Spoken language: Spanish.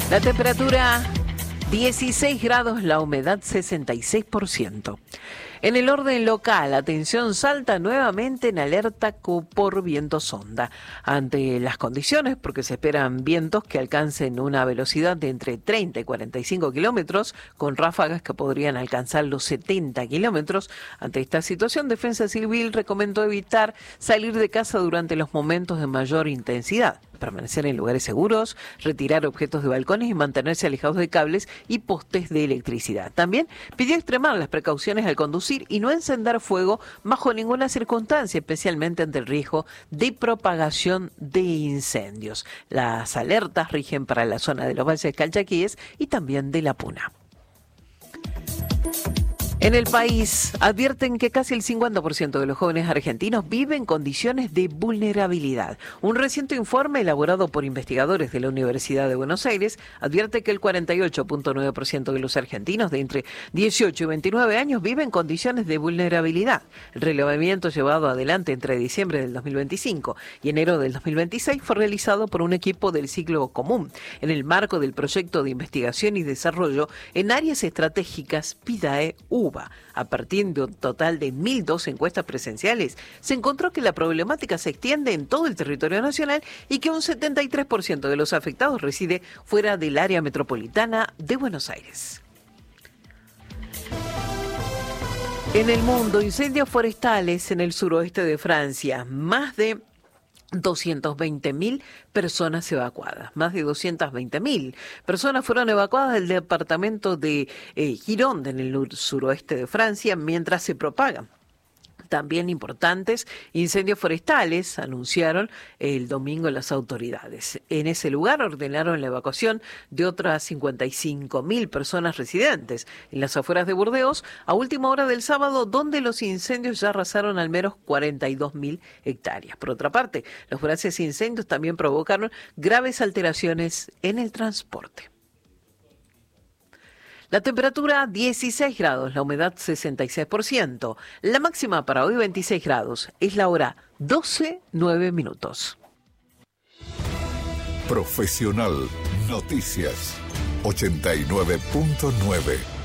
La temperatura 16 grados, la humedad 66%. En el orden local, atención, Salta nuevamente en alerta por viento sonda. Ante las condiciones, porque se esperan vientos que alcancen una velocidad de entre 30 y 45 kilómetros, con ráfagas que podrían alcanzar los 70 kilómetros. Ante esta situación, Defensa Civil recomendó evitar salir de casa durante los momentos de mayor intensidad, permanecer en lugares seguros, retirar objetos de balcones y mantenerse alejados de cables y postes de electricidad. También pidió extremar las precauciones al conducir y no encender fuego bajo ninguna circunstancia, especialmente ante el riesgo de propagación de incendios. Las alertas rigen para la zona de los valles calchaquíes y también de la Puna. En el país advierten que casi el 50% de los jóvenes argentinos viven en condiciones de vulnerabilidad. Un reciente informe elaborado por investigadores de la Universidad de Buenos Aires advierte que el 48.9% de los argentinos de entre 18 y 29 años viven en condiciones de vulnerabilidad. El relevamiento llevado adelante entre diciembre del 2025 y enero del 2026 fue realizado por un equipo del Ciclo Común en el marco del proyecto de investigación y desarrollo en áreas estratégicas PIDAE-UBA. A partir de un total de 1.002 encuestas presenciales, se encontró que la problemática se extiende en todo el territorio nacional y que un 73% de los afectados reside fuera del área metropolitana de Buenos Aires. En el mundo, incendios forestales en el suroeste de Francia. Más de 220.000 personas evacuadas. Más de 220.000 personas fueron evacuadas del departamento de Gironde, en el suroeste de Francia, mientras se propagan también importantes incendios forestales, anunciaron el domingo las autoridades. En ese lugar ordenaron la evacuación de otras 55.000 personas residentes en las afueras de Burdeos a última hora del sábado, donde los incendios ya arrasaron al menos 42.000 hectáreas. Por otra parte, los voraces incendios también provocaron graves alteraciones en el transporte. La temperatura 16 grados, la humedad 66%. La máxima para hoy 26 grados. Es la hora 12:09. Profesional Noticias 89.9.